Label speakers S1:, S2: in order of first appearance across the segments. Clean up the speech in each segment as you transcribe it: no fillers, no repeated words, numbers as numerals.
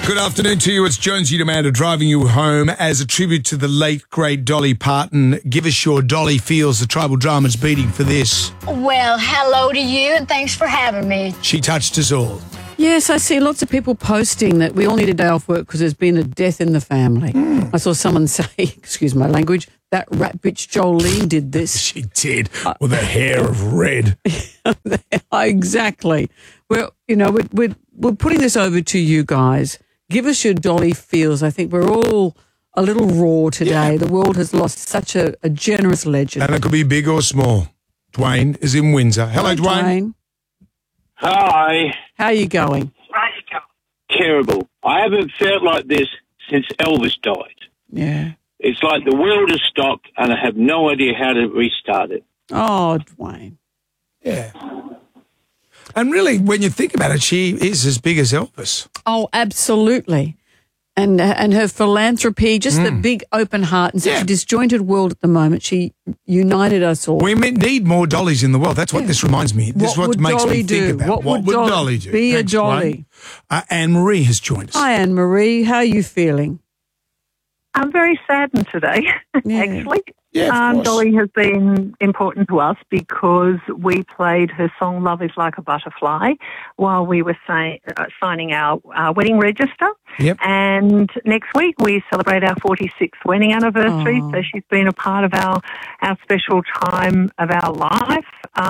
S1: Good afternoon to you. It's Jonesy and Amanda driving you home as a tribute to the late, great Dolly Parton. Give us your Dolly feels. The tribal drama's beating for this.
S2: Well, hello to you, and thanks for having me.
S1: She touched us all.
S3: Yes, I see lots of people posting that we all need a day off work because there's been a death in the family. I saw someone say, excuse my language, that rat bitch Jolene did this.
S1: She did, with her hair of red.
S3: Exactly. Well, you know, we're putting this over to you guys. Give us your Dolly feels. I think we're all a little raw today. Yeah. The world has lost such a generous legend.
S1: And it could be big or small. Dwayne is in Windsor. Hello, Dwayne.
S4: Hi.
S3: How are you going?
S4: Terrible. I haven't felt like this since Elvis died.
S3: Yeah.
S4: It's like the world has stopped and I have no idea how to restart it.
S3: Oh, Dwayne.
S1: Yeah. And really, when you think about it, she is as big as Elvis.
S3: Oh, absolutely. And her philanthropy, just the big open heart in such a disjointed world at the moment, she united us all.
S1: We need more Dollys in the world. That's what this reminds me. This is what makes me think about.
S3: What would Dolly do? Be a Dolly.
S1: Anne-Marie has joined us.
S3: Hi, Anne-Marie. How are you feeling?
S5: I'm very saddened today, actually.
S1: Yeah, of course.
S5: Dolly has been important to us because we played her song Love is Like a Butterfly while we were signing our wedding register.
S1: Yep. And
S5: next week we celebrate our 46th wedding anniversary, so she's been a part of our special time of our life.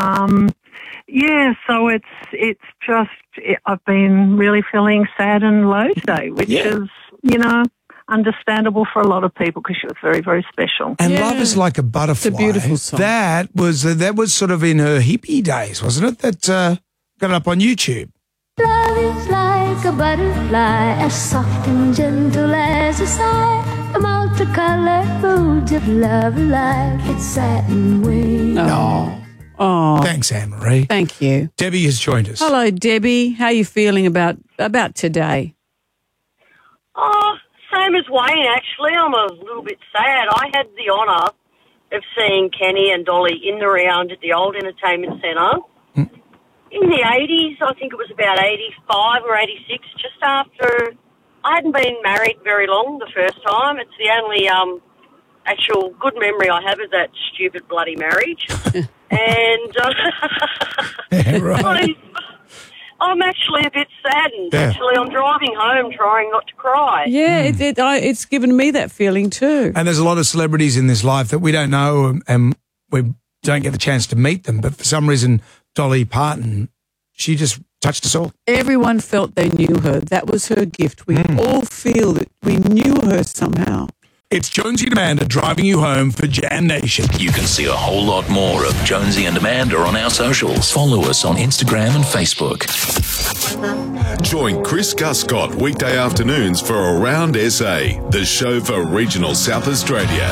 S5: So it's just, I've been really feeling sad and low today, which is, understandable for a lot of people because she was very, very special.
S1: And Love is Like a Butterfly.
S3: It's a beautiful song.
S1: That was sort of in her hippie days, wasn't it? That got it up on YouTube.
S6: Love is like a butterfly, as soft and gentle as a sigh. The multicolored moods of love are like its satin wings.
S3: Oh.
S1: Thanks, Anne-Marie.
S3: Thank you.
S1: Debbie has joined us.
S3: Hello, Debbie. How are you feeling about today?
S7: Oh, same as Wayne, actually. I'm a little bit sad. I had the honour of seeing Kenny and Dolly in the round at the old entertainment centre in the 80s. I think it was about 85 or 86, just after. I hadn't been married very long the first time. It's the only actual good memory I have of that stupid bloody marriage. And
S1: right.
S7: I'm actually a bit saddened. Actually, I'm driving home trying not to cry.
S3: Yeah, it's given me that feeling too.
S1: And there's a lot of celebrities in this life that we don't know and we don't get the chance to meet them. But for some reason, Dolly Parton, she just touched us all.
S3: Everyone felt they knew her. That was her gift. We all feel that we knew her somehow.
S1: It's Jonesy and Amanda driving you home for Jam Nation.
S8: You can see a whole lot more of Jonesy and Amanda on our socials. Follow us on Instagram and Facebook.
S9: Join Chris Guscott weekday afternoons for Around SA, the show for regional South Australia.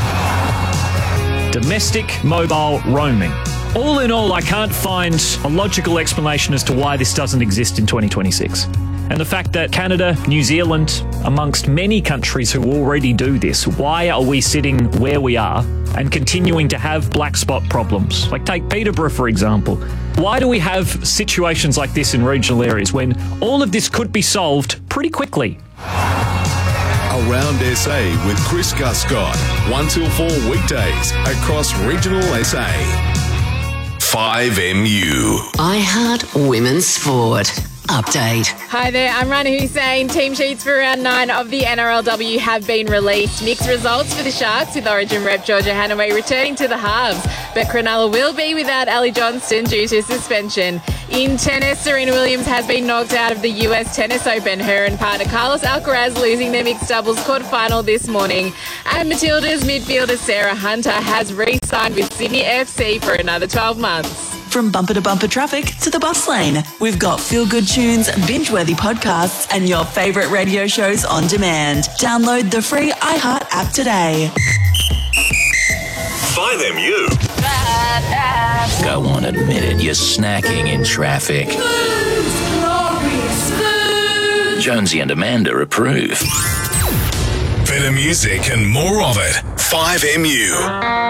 S10: Domestic mobile roaming. All in all, I can't find a logical explanation as to why this doesn't exist in 2026. And the fact that Canada, New Zealand, amongst many countries who already do this, why are we sitting where we are and continuing to have black spot problems? Like take Peterborough, for example. Why do we have situations like this in regional areas when all of this could be solved pretty quickly?
S9: Around SA with Chris Guscott, 1 till 4 weekdays across regional SA. 5MU.
S11: iHeart Women's Sport. Update.
S12: Hi there, I'm Rana Hussain. Team sheets for round 9 of the NRLW have been released. Mixed results for the Sharks with Origin rep Georgia Hannaway returning to the halves. But Cronulla will be without Ali Johnston due to suspension. In tennis, Serena Williams has been knocked out of the US Tennis Open. Her and partner Carlos Alcaraz losing their mixed doubles quarterfinal this morning. And Matilda's midfielder Sarah Hunter has re-signed with Sydney FC for another 12 months.
S11: From bumper to bumper traffic to the bus lane, we've got feel-good tunes, binge-worthy podcasts, and your favourite radio shows on demand. Download the free iHeart app today.
S9: 5MU.
S8: Go on, admit it, you're snacking in traffic. Jonesy and Amanda approve.
S9: Better music and more of it. 5MU.